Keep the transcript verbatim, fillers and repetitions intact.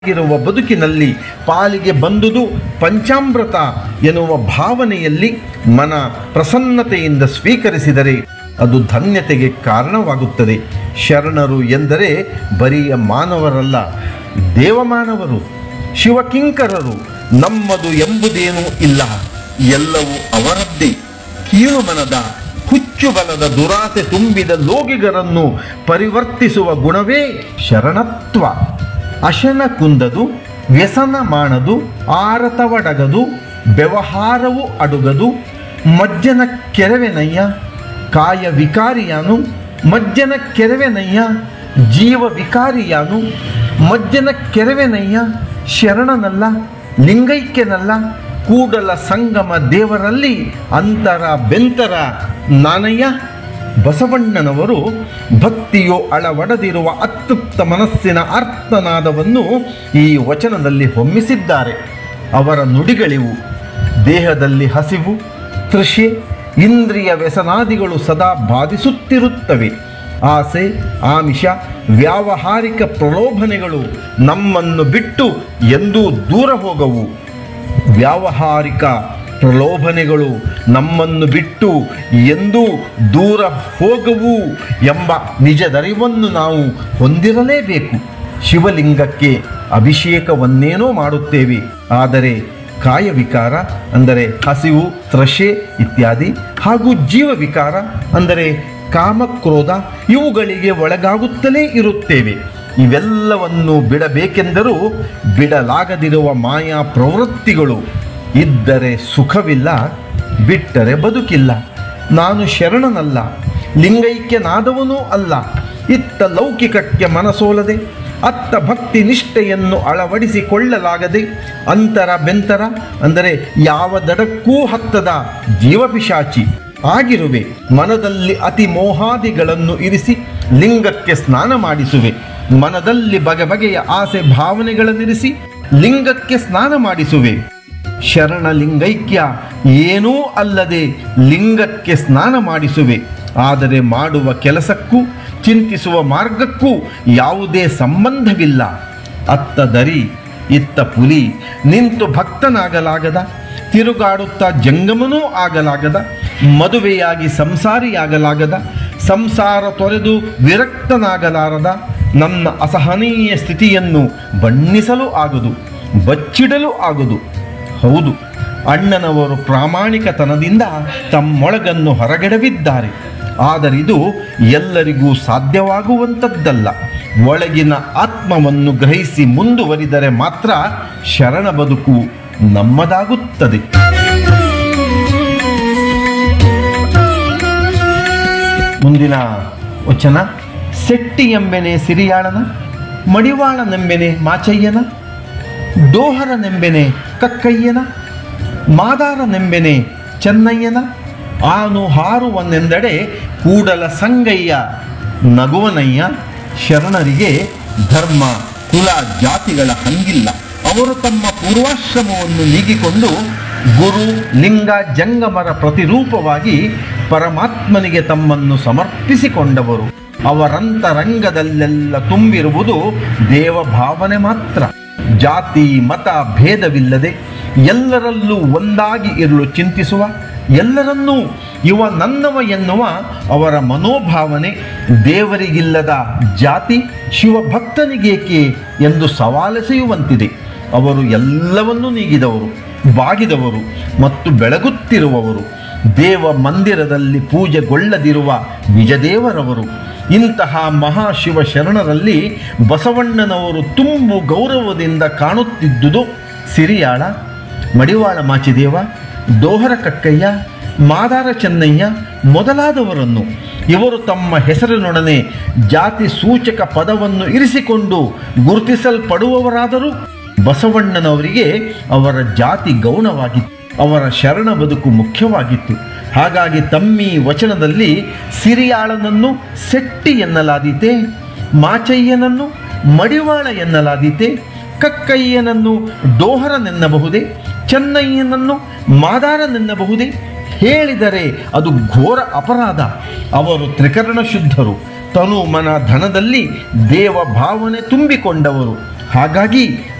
ಇರುವ ಬದುಕಿನಲ್ಲಿ ಪಾಲಿಗೆ ಬಂದುದು ಪಂಚಾಮೃತ ಎನ್ನುವ ಭಾವನೆಯಲ್ಲಿ ಮನ ಪ್ರಸನ್ನತೆಯಿಂದ ಸ್ವೀಕರಿಸಿದರೆ ಅದು ಧನ್ಯತೆಗೆ ಕಾರಣವಾಗುತ್ತದೆ. ಶರಣರು ಎಂದರೆ ಬರಿಯ ಮಾನವರಲ್ಲ, ದೇವಮಾನವರು, ಶಿವಕಿಂಕರರು. ನಮ್ಮದು ಎಂಬುದೇನೂ ಇಲ್ಲ, ಎಲ್ಲವೂ ಅವರದ್ದೇ. ಕೀಳು ಮನದ ಹುಚ್ಚು ಬಲದ ದುರಾಸೆ ತುಂಬಿದ ಲೋಗಿಗರನ್ನು ಪರಿವರ್ತಿಸುವ ಗುಣವೇ ಶರಣತ್ವ. ಅಶನ ಕುಂದದು, ವ್ಯಸನ ಮಾಡದು, ಆರತವಡಗದು, ವ್ಯವಹಾರವು ಅಡುಗದು. ಮಜ್ಜನ ಕೆರವೆನಯ್ಯ ಕಾಯ ವಿಕಾರಿಯಾನು, ಮಜ್ಜನ ಕೆರವೆನಯ್ಯ ಜೀವ ವಿಕಾರಿಯಾನು. ಮಜ್ಜನ ಕೆರವೆನಯ್ಯ ಶರಣನಲ್ಲ, ಲಿಂಗೈಕ್ಯನಲ್ಲ, ಕೂಡಲ ಸಂಗಮ ದೇವರಲ್ಲಿ ಅಂತರ ಬೆಂತರ ನಾನಯ್ಯ. ಬಸವಣ್ಣನವರು ಭಕ್ತಿಯು ಅಳವಡದಿರುವ ಅತೃಪ್ತ ಮನಸ್ಸಿನ ಆರ್ತನಾದವನ್ನು ಈ ವಚನದಲ್ಲಿ ಹೊಮ್ಮಿಸಿದ್ದಾರೆ. ಅವರ ನುಡಿಗಳಿವು. ದೇಹದಲ್ಲಿ ಹಸಿವು, ತೃಷೆ, ಇಂದ್ರಿಯ ವ್ಯಸನಾದಿಗಳು ಸದಾ ಬಾಧಿಸುತ್ತಿರುತ್ತವೆ. ಆಸೆ, ಆಮಿಷ, ವ್ಯಾವಹಾರಿಕ ಪ್ರಲೋಭನೆಗಳು ನಮ್ಮನ್ನು ಬಿಟ್ಟು ಎಂದೂ ದೂರ ಹೋಗವು. ವ್ಯಾವಹಾರಿಕ ಪ್ರಲೋಭನೆಗಳು ನಮ್ಮನ್ನು ಬಿಟ್ಟು ಎಂದೂ ದೂರ ಹೋಗವು ಎಂಬ ನಿಜದರಿವನ್ನು ನಾವು ಹೊಂದಿರಲೇಬೇಕು. ಶಿವಲಿಂಗಕ್ಕೆ ಅಭಿಷೇಕವನ್ನೇನೋ ಮಾಡುತ್ತೇವೆ, ಆದರೆ ಕಾಯವಿಕಾರ ಅಂದರೆ ಹಸಿವು, ತೃಷೆ ಇತ್ಯಾದಿ ಹಾಗೂ ಜೀವವಿಕಾರ ಅಂದರೆ ಕಾಮಕ್ರೋಧ ಇವುಗಳಿಗೆ ಒಳಗಾಗುತ್ತಲೇ ಇರುತ್ತೇವೆ. ಇವೆಲ್ಲವನ್ನು ಬಿಡಬೇಕೆಂದರೂ ಬಿಡಲಾಗದಿರುವ ಮಾಯಾ ಪ್ರವೃತ್ತಿಗಳು. ಇದ್ದರೆ ಸುಖವಿಲ್ಲ, ಬಿಟ್ಟರೆ ಬದುಕಿಲ್ಲ. ನಾನು ಶರಣನಲ್ಲ, ಲಿಂಗೈಕ್ಯನಾದವನೂ ಅಲ್ಲ. ಇತ್ತ ಲೌಕಿಕಕ್ಕೆ ಮನಸೋಲದೆ, ಅತ್ತ ಭಕ್ತಿ ನಿಷ್ಠೆಯನ್ನು ಅಳವಡಿಸಿಕೊಳ್ಳಲಾಗದೆ, ಅಂತರ ಬೆಂತರ ಅಂದರೆ ಯಾವ ದಡಕ್ಕೂ ಹತ್ತದ ಜೀವಪಿಶಾಚಿ ಆಗಿರುವೆ. ಮನದಲ್ಲಿ ಅತಿ ಮೋಹಾದಿಗಳನ್ನು ಇರಿಸಿ ಲಿಂಗಕ್ಕೆ ಸ್ನಾನ ಮಾಡಿಸುವೆ. ಮನದಲ್ಲಿ ಬಗೆ ಬಗೆಯ ಆಸೆ ಭಾವನೆಗಳನ್ನಿರಿಸಿ ಲಿಂಗಕ್ಕೆ ಸ್ನಾನ ಮಾಡಿಸುವೆ. ಶರಣ ಲಿಂಗೈಕ್ಯ ಏನೂ ಅಲ್ಲದೆ ಲಿಂಗಕ್ಕೆ ಸ್ನಾನ ಮಾಡಿಸುವೆ. ಆದರೆ ಮಾಡುವ ಕೆಲಸಕ್ಕೂ ಚಿಂತಿಸುವ ಮಾರ್ಗಕ್ಕೂ ಯಾವುದೇ ಸಂಬಂಧವಿಲ್ಲ. ಅತ್ತ ದರಿ, ಇತ್ತ ಪುಲಿ, ನಿಂತು ಭಕ್ತನಾಗಲಾಗದ, ತಿರುಗಾಡುತ್ತಾ ಜಂಗಮನೂ ಆಗಲಾಗದ, ಮದುವೆಯಾಗಿ ಸಂಸಾರಿಯಾಗಲಾಗದ, ಸಂಸಾರ ತೊರೆದು ವಿರಕ್ತನಾಗಲಾರದ ನನ್ನ ಅಸಹನೀಯ ಸ್ಥಿತಿಯನ್ನು ಬಣ್ಣಿಸಲು ಆಗದು, ಬಚ್ಚಿಡಲು ಆಗದು. ಹೌದು, ಅಣ್ಣನವರು ಪ್ರಾಮಾಣಿಕತನದಿಂದ ತಮ್ಮೊಳಗನ್ನು ಹೊರಗೆಡವಿದ್ದಾರೆ. ಆದರಿದು ಎಲ್ಲರಿಗೂ ಸಾಧ್ಯವಾಗುವಂಥದ್ದಲ್ಲ. ಒಳಗಿನ ಆತ್ಮವನ್ನು ಗ್ರಹಿಸಿ ಮುಂದುವರಿದರೆ ಮಾತ್ರ ಶರಣ ಬದುಕು ನಮ್ಮದಾಗುತ್ತದೆ. ಮುಂದಿನ ವಚನ. ಸೆಟ್ಟಿ ಎಂಬೆನೆ ಸಿರಿಯಾಳನ, ಮಡಿವಾಳನೆಂಬೆನೆ ಮಾಚಯ್ಯನ, ಡೋಹರನೆಂಬೆನೆ ಕಕ್ಕಯ್ಯನ, ಮಾದಾರನೆಂಬೆನೆ ಚೆನ್ನಯ್ಯನ. ಆನು ಹಾರುವನೆಂದಡೆ ಕೂಡಲ ಸಂಗಯ್ಯ ನಗುವನಯ್ಯ. ಶರಣರಿಗೆ ಧರ್ಮ, ಕುಲ, ಜಾತಿಗಳ ಹಂಗಿಲ್ಲ. ಅವರು ತಮ್ಮ ಪೂರ್ವಾಶ್ರಮವನ್ನು ನೀಗಿಕೊಂಡು ಗುರು, ಲಿಂಗ, ಜಂಗಮರ ಪ್ರತಿರೂಪವಾಗಿ ಪರಮಾತ್ಮನಿಗೆ ತಮ್ಮನ್ನು ಸಮರ್ಪಿಸಿಕೊಂಡವರು. ಅವರಂತರಂಗದಲ್ಲೆಲ್ಲ ತುಂಬಿರುವುದು ದೇವಭಾವನೆ ಮಾತ್ರ. ಜಾತಿ ಮತ ಭೇದವಿಲ್ಲದೆ ಎಲ್ಲರಲ್ಲೂ ಒಂದಾಗಿ ಇರಲು ಚಿಂತಿಸುವ, ಎಲ್ಲರನ್ನೂ ಇವ ನನ್ನವ ಎನ್ನುವ ಅವರ ಮನೋಭಾವನೆ. ದೇವರಿಗಿಲ್ಲದ ಜಾತಿ ಶಿವಭಕ್ತನಿಗೇಕೆ ಎಂದು ಸವಾಲೆಸೆಯುವಂತಿದೆ. ಅವರು ಎಲ್ಲವನ್ನೂ ನೀಗಿದವರು, ಬಾಗಿದವರು ಮತ್ತು ಬೆಳಗುತ್ತಿರುವವರು. ದೇವ ಮಂದಿರದಲ್ಲಿ ಪೂಜೆಗೊಳ್ಳದಿರುವ ನಿಜದೇವರವರು. ಇಂತಹ ಮಹಾಶಿವ ಶರಣರಲ್ಲಿ ಬಸವಣ್ಣನವರು ತುಂಬು ಗೌರವದಿಂದ ಕಾಣುತ್ತಿದ್ದುದು ಸಿರಿಯಾಳ, ಮಡಿವಾಳ ಮಾಚಿದೇವ, ಡೋಹರ ಕಕ್ಕಯ್ಯ, ಮಾದಾರ ಚೆನ್ನಯ್ಯ ಮೊದಲಾದವರನ್ನು. ಇವರು ತಮ್ಮ ಹೆಸರಿನೊಡನೆ ಜಾತಿ ಸೂಚಕ ಪದವನ್ನು ಇರಿಸಿಕೊಂಡು ಗುರುತಿಸಲ್ಪಡುವವರಾದರೂ ಬಸವಣ್ಣನವರಿಗೆ ಅವರ ಜಾತಿ ಗೌಣವಾಗಿತ್ತು, ಅವರ ಶರಣ ಬದುಕು ಮುಖ್ಯವಾಗಿತ್ತು. ಹಾಗಾಗಿ ತಮ್ಮಿ ವಚನದಲ್ಲಿ ಸಿರಿಯಾಳನನ್ನು ಸೆಟ್ಟಿ ಎನ್ನಲಾದೀತೆ, ಮಾಚಯ್ಯನನ್ನು ಮಡಿವಾಳ ಎನ್ನಲಾದೀತೆ, ಕಕ್ಕಯ್ಯನನ್ನು ಡೋಹರನೆನ್ನಬಹುದೇ, ಚೆನ್ನಯ್ಯನನ್ನು ಮಾದಾರನೆನ್ನಬಹುದೇ? ಹೇಳಿದರೆ ಅದು ಘೋರ ಅಪರಾಧ. ಅವರು ತ್ರಿಕರಣ ಶುದ್ಧರು, ತನು ಮನ ಧನದಲ್ಲಿ ದೇವ ಭಾವನೆ ತುಂಬಿಕೊಂಡವರು. ಹಾಗಾಗಿ